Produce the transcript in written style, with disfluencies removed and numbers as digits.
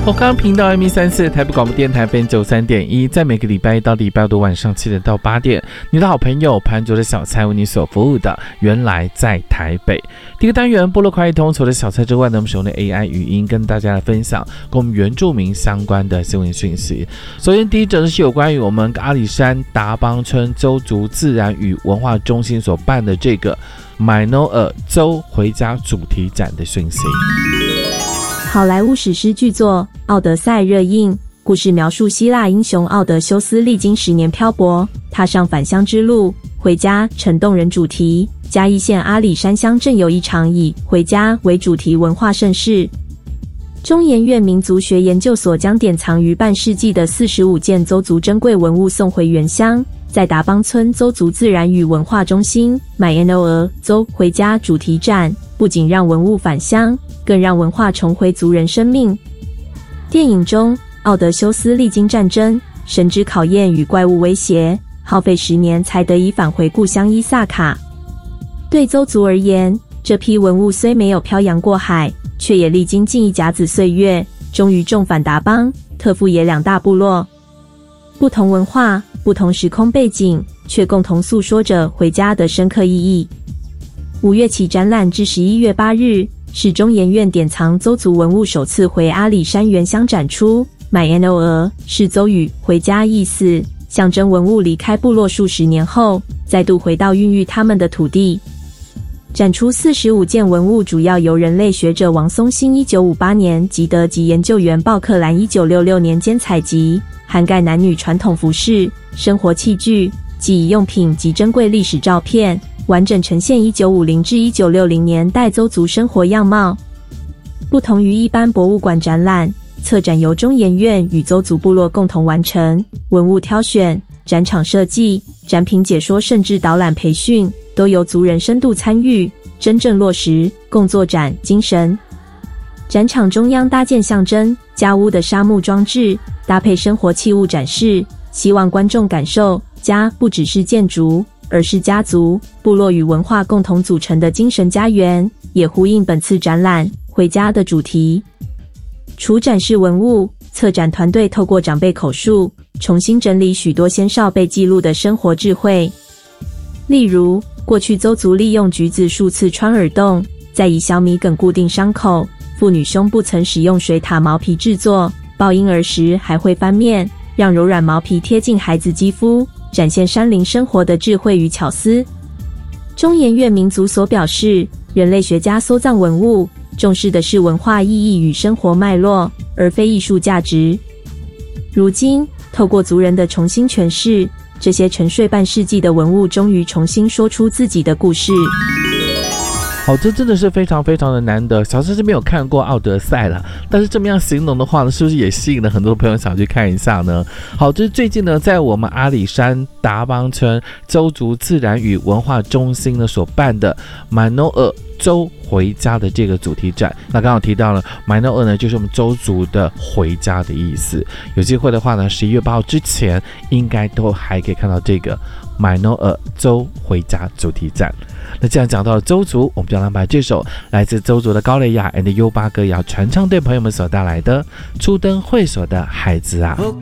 我刚刚频道 M134 台北广播电台 FM93.1，在每个礼拜一到礼拜五晚上7点到8点，你的好朋友潘卓的小菜为你所服务的，原来在台北。第一个单元部落快一通，除了小菜之外呢，我们使用的 AI 语音跟大家来分享跟我们原住民相关的新闻讯息。首先第一则是有关于我们阿里山达邦村邹族自然与文化中心所办的这个买诺尔邹回家主题展的讯息。 好莱坞史诗巨作《奥德赛》热映，故事描述希腊英雄奥德修斯历经10年漂泊，踏上返乡之路，回家成动人主题。嘉义县阿里山乡镇有一场以回家为主题文化盛事。中研院民族学研究所将典藏于半世纪的45件邹族珍贵文物送回原乡，在达邦村邹族自然与文化中心买 NOR 邹回家主题展，不仅让文物返乡，更让文化重回族人生命。电影中，奥德修斯历经战争、神之考验与怪物威胁，耗费10年才得以返回故乡伊萨卡。对邹族而言，这批文物虽没有漂洋过海，却也历经近1甲子岁月，终于重返达邦、特富野2大部落。不同文化、不同时空背景，却共同诉说着回家的深刻意义。5月起展览至11月8日，是中研院典藏邹族文物首次回阿里山原乡展出。买 NOR 是邹语回家意思，象征文物离开部落数10年后，再度回到孕育他们的土地。展出45件文物，主要由人类学者王松兴1958年及德籍研究员鲍克兰1966年间采集，涵盖男女传统服饰、生活器具、记忆用品及珍贵历史照片，完整呈现1950至1960年代邹族生活样貌。不同于一般博物馆展览，策展由中研院与邹族部落共同完成，文物挑选、展场设计、展品解说甚至导览培训，都由族人深度参与，真正落实共作展精神。展场中央搭建象征家屋的沙木装置，搭配生活器物展示，希望观众感受家不只是建筑，而是家族、部落与文化共同组成的精神家园，也呼应本次展览回家的主题。除展示文物，策展团队透过长辈口述，重新整理许多先少辈记录的生活智慧。例如，过去邹族利用橘子树刺穿耳洞，再以小米梗固定伤口，妇女胸部曾使用水獭毛皮制作，抱婴儿时还会翻面，让柔软毛皮贴近孩子肌肤，展现山林生活的智慧与巧思。中研院民族所表示，人类学家搜藏文物，重视的是文化意义与生活脉络，而非艺术价值。如今，透过族人的重新诠释，这些沉睡半世纪的文物终于重新说出自己的故事。 好，这真的是非常非常的难得。小时是没有看过《奥德赛》了，但是这么样形容的话呢，是不是也吸引了很多朋友想去看一下呢？好，这是最近呢，在我们阿里山达邦村邹族自然与文化中心呢所办的买诺尔邹回家的这个主题展。那刚好提到了买诺尔呢，就是我们邹族的回家的意思。有机会的话呢，11月8号之前应该都还可以看到这个买诺尔邹回家主题展。那既然讲到了邹族，我们就让把这首来自邹族的高蕾雅 and 优巴歌谣传唱队朋友们所带来的初登会所的孩子啊。